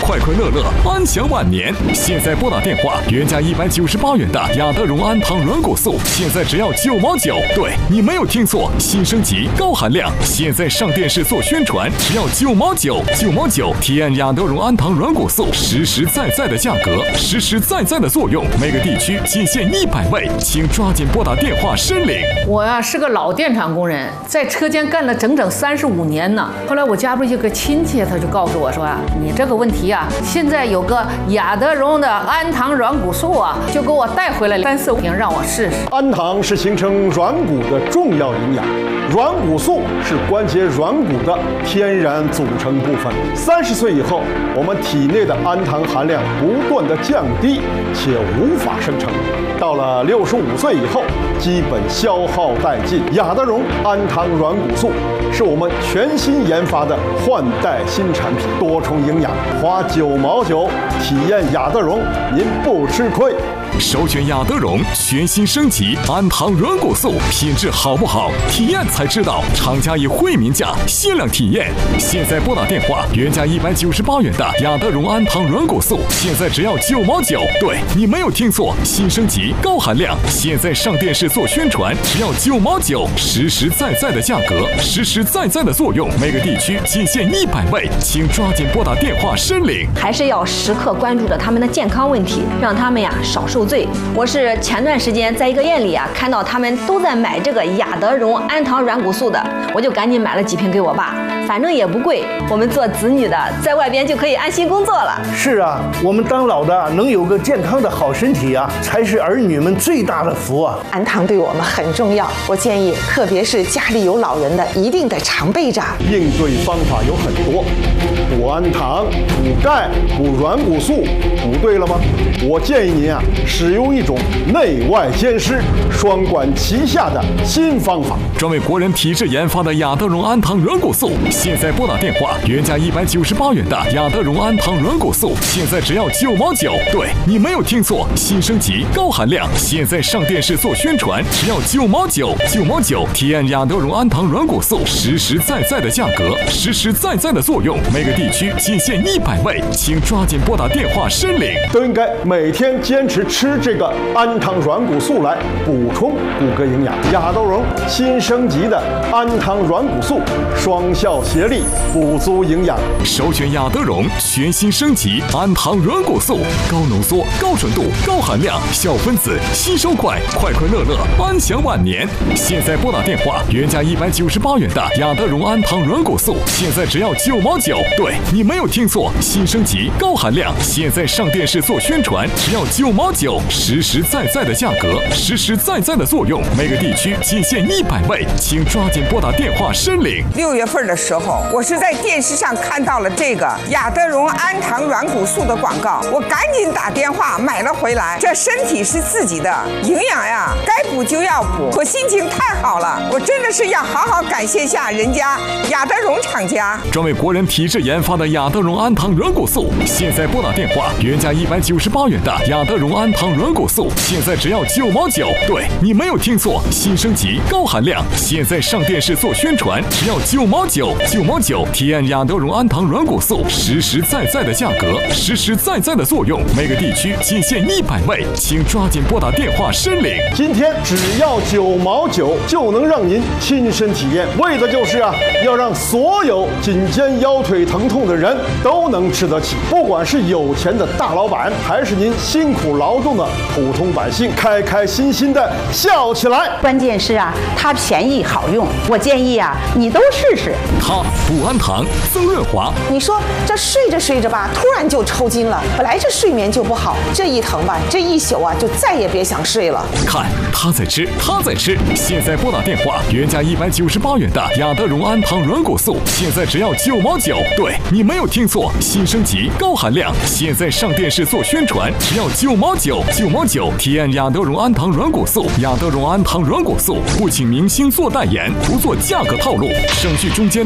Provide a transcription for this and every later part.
快快乐乐，安享晚年。现在拨打电话，原价198元的雅德荣安糖软骨素，现在只要9毛9。对，你没有听错，新升级高含量，现在上电视做宣传，只要9毛9，9毛9。体验雅德荣安糖软骨素实实在在的价格，实实在在的作用，每个地区仅限100位，请抓紧拨打电话申领。 我呀是个老电厂工人，在车间干了整整35年呢。后来我家不是有个亲戚，他就告诉我说啊，你这个问题啊，现在有个雅德荣的安糖软骨素啊，就给我带回来了3、4瓶让我试试。 安糖是形成软骨的重要营养，软骨素是关节软骨的天然组成部分。30岁以后，我们体内的氨糖含量不断的降低，且无法生成。到了65岁以后，基本消耗殆尽。雅德荣安糖软骨素是我们全新研发的换代新产品，多重营养，花9毛9体验雅德荣，您不吃亏。 首选雅德荣全新升级安糖软骨素，品质好不好？体验才知道。厂家以惠民价限量体验，现在拨打电话，原价198元的雅德荣安糖软骨素，现在只要9毛9。对，你没有听错，新升级高含量，现在上电视做宣传，只要9毛9，实实在在的价格，实实在在的作用，每个地区仅限100位，请抓紧拨打电话申领。 还是要时刻关注着他们的健康问题，让他们少受罪。我是前段时间在一个店里看到他们都在买这个雅德荣安糖软骨素的，我就赶紧买了几瓶给我爸，反正也不贵，我们做子女的在外边就可以安心工作了。 是啊，我们当老的能有个健康的好身体啊，才是儿女们最大的福啊。 安糖对我们很重要，我建议特别是家里有老人的一定得常备着。 应对方法有很多，补安糖、补钙、补软骨素，补对了吗？我建议您使用一种内外兼施、双管齐下的新方法。 专为国人体质研发的雅德荣安糖软骨素，现在拨打电话，原价198元的雅德荣安糖软骨素，现在只要9毛9。对，你没有听错，新升级高含量，现在上电视做宣传，只要9毛9，9毛9。体验雅德荣安糖软骨素实实在在的价格，实实在在的作用，每个地区仅限100位，请抓紧拨打电话申领。 都应该每天坚持吃这个安糖软骨素来补充骨骼营养。雅德荣新升级的安糖软骨素，双效协力，补足营养。 首选雅德荣全新升级安糖软骨素，高浓缩、高纯度、高含量，小分子，吸收快，快快乐乐，安享晚年。现在拨打电话，原价198元的雅德荣安糖软骨素，现在只要9毛9。对，你没有听错，新升级高含量，现在上电视做宣传，只要9毛9，实实在在的价格，实实在在的作用，每个地区仅限100位，请抓紧拨打电话申领。 6月份的时候，我是在电视上看到了这个雅德荣安糖软骨素的广告，我赶紧打电话买了回来。这身体是自己的，营养该补就要补，我心情太好了，我真的是要好好感谢一下人家雅德荣厂家。 专为国人体质研发的雅德荣安糖软骨素，现在拨打电话，原价198元的雅德荣安糖软骨素，现在只要9毛9。对，你没有听错，新升级高含量，现在上电视做宣传，只要9毛9，9毛9。体验雅德荣安糖软骨素实实在在的价格，实实在在的作用，每个地区仅限100位，请抓紧拨打电话申领。 今天只要9毛9，就能让您亲身体验，为的就是要让所有颈肩腰腿疼痛的人都能吃得起。不管是有钱的大老板，还是您辛苦劳动的普通百姓，开开心心的笑起来。 关键是它便宜好用，我建议你都试试。 它补安糖、增润滑。 你说这睡着睡着吧，突然就抽筋了，本来这睡眠就不好，这一疼吧，这一宿就再也别想睡了。 看他在吃，他在吃。现在拨打电话，原价198元的雅德荣安糖软骨素，现在只要9毛9。对，你没有听错，新升级高含量，现在上电视做宣传，只要9毛9，9毛9。体验雅德荣安糖软骨素，雅德荣安糖软骨素不请明星做代言，不做价格套路，省去中间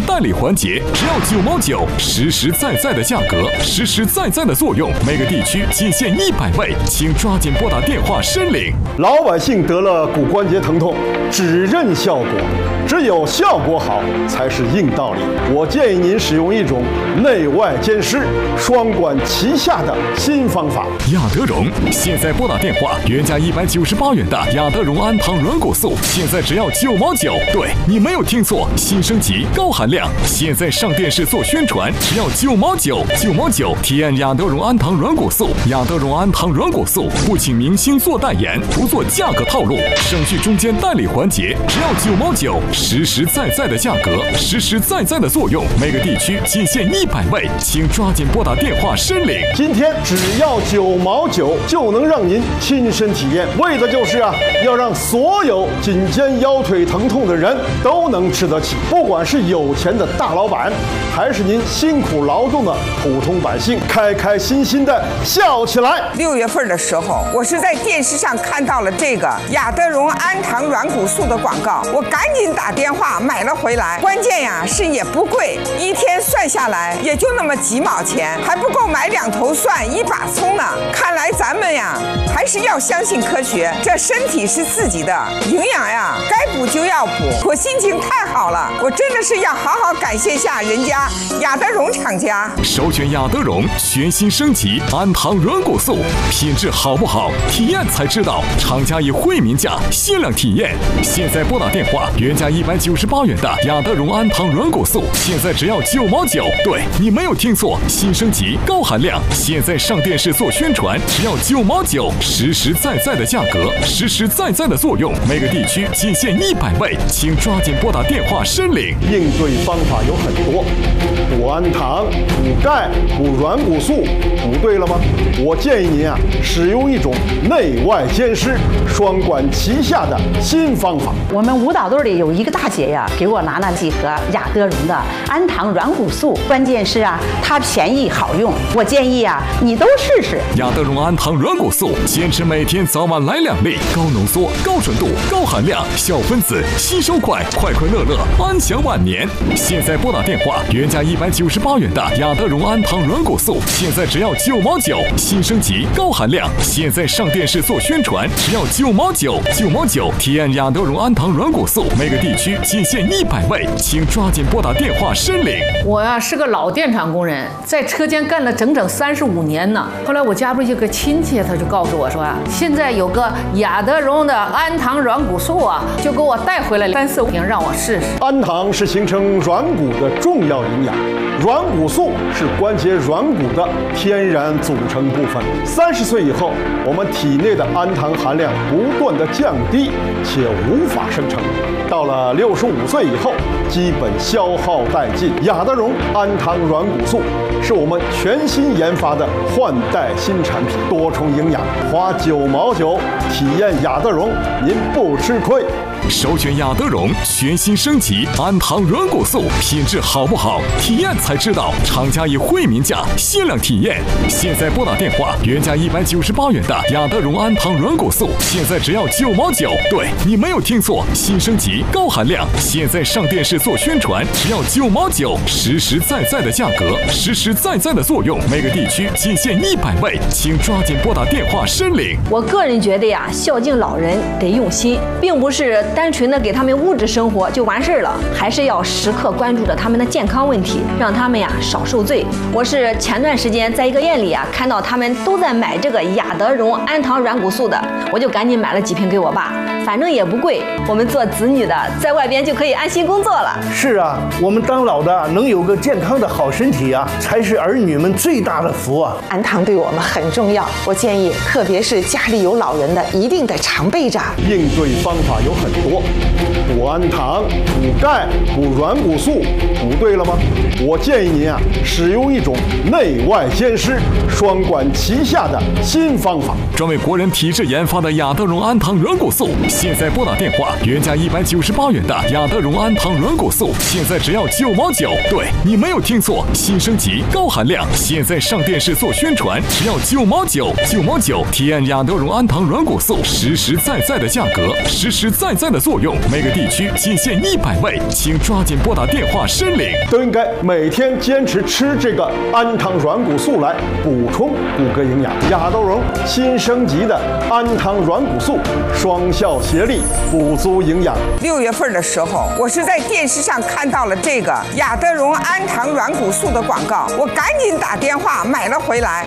代理环节，只要9毛9，实实在在的价格，实实在在的作用，每个地区仅限100位，请抓紧拨打电话申领。 老百姓得了骨关节疼痛，只认效果，只有效果好才是硬道理。我建议您使用一种内外兼施、双管齐下的新方法。 雅德荣现在拨打电话，原价198元的雅德荣安糖软骨素，现在只要9毛9。对，你没有听错，新升级高含量，现在上电视做宣传，只要9毛9，9毛9。体验雅德荣安糖软骨素，雅德荣安糖软骨素不请明星做代言，不做价格套路，省去中间代理环节，只要9毛9，实实在在的价格，实实在在的作用，每个地区仅限100位，请抓紧拨打电话申领。 今天只要9毛9就能让您亲身体验，为的就是要让所有颈肩腰腿疼痛的人都能吃得起，不管是有钱的大老板，还是您辛苦劳动的普通百姓，开开心心的笑起来。 6月份的时候，我是在电视上看到了这个雅德荣安糖软骨素的广告，我赶紧打电话买了回来。关键是也不贵，一天算下来也就那么几毛钱，还不够买2头蒜1把葱呢。看来咱们还是要相信科学，这身体是自己的，营养该补就要补。我心情太好了，我真的是要好好感谢下人家雅德荣厂家。 首选雅德荣全新升级安糖软骨素，品质好不好，体验才知道。厂家以惠民价限量体验，现在拨打电话，原价198元的雅德荣安糖软骨素，现在只要9毛9。对，你没有听错，新升级高含量，现在上电视做宣传，只要9毛9，实实在在的价格，实实在在的作用，每个地区仅限100位，请抓紧拨打电话申领。 应对方法有很多，补氨糖、补钙、补软骨素，补对了吗？我建议您使用一种内外兼施、双管齐下的新方法。 我们舞蹈队里有一个大姐给我拿了几盒雅德荣的安糖软骨素，关键是它便宜好用，我建议你都试试。 雅德荣安糖软骨素，坚持每天早晚来2粒，高浓缩、高纯度、高含量，小分子，吸收快，快快乐乐，安享晚年。现在拨打电话，原价198元的雅德荣安糖软骨素，现在只要9毛9，新升级高含量，现在上电视做宣传，只要9毛9，9毛9。体验雅德荣安糖软骨素，每个地区仅限100位，请抓紧拨打电话申领。 我是个老电厂工人，在车间干了整整35年呢。后来我家不是有个亲戚，他就告诉我说现在有个雅德荣的安糖软骨素就给我带回来3、4瓶让我试试。 氨糖是形成软骨的重要营养，软骨素是关节软骨的天然组成部分。30岁以后，我们体内的氨糖含量不断的降低，且无法生成。到了65岁以后，基本消耗殆尽。雅德荣安糖软骨素是我们全新研发的换代新产品，多重营养，花9毛9体验雅德荣，您不吃亏。 首选雅德荣全新升级安糖软骨素，品质好不好，体验才知道。厂家以惠民价限量体验，现在拨打电话，原价198元的雅德荣安糖软骨素，现在只要9毛9。对，你没有听错，新升级高含量，现在上电视做宣传，只要9毛9，实实在在的价格，实实在在的作用，每个地区仅限100位，请抓紧拨打电话申领。 我个人觉得孝敬老人得用心，并不是单纯的给他们物质生活就完事了，还是要时刻关注着他们的健康问题，让他们少受罪。我是前段时间在一个店里看到他们都在买这个雅德荣安糖软骨素的，我就赶紧买了几瓶给我爸，反正也不贵，我们做子女的在外边就可以安心工作了。 是我们当老的能有个健康的好身体才是儿女们最大的福氨糖对我们很重要，我建议特别是家里有老人的一定得常备着。 应对方法有很多，补氨糖、补钙、补软骨素，补对了吗？我建议您使用一种内外兼施、双管齐下的新方法。 专为国人体质研发的雅德荣安糖软骨素，现在拨打电话，原价198元的雅德荣安糖软骨素，现在只要9毛9。对，你没有听错，新升级高含量，现在上电视做宣传，只要9毛9，9毛9。体验雅德荣安糖软骨素，实实在在的价格，实实在在的作用，每个地区仅限100位，请抓紧拨打打电话申领， 都应该每天坚持吃这个安糖软骨素来补充骨骼营养。亚德荣新升级的安糖软骨素，双效协力，补足营养。 6月份的时候，我是在电视上看到了这个亚德荣安糖软骨素的广告，我赶紧打电话买了回来。